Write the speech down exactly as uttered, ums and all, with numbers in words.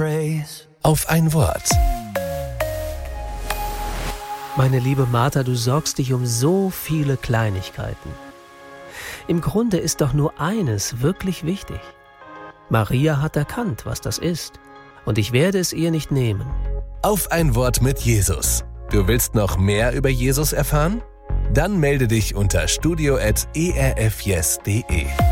Auf ein Wort. Meine liebe Martha, du sorgst dich um so viele Kleinigkeiten. Im Grunde ist doch nur eines wirklich wichtig. Maria hat erkannt, was das ist, und ich werde es ihr nicht nehmen. Auf ein Wort mit Jesus. Du willst noch mehr über Jesus erfahren? Dann melde dich unter studio at e r f yes punkt de.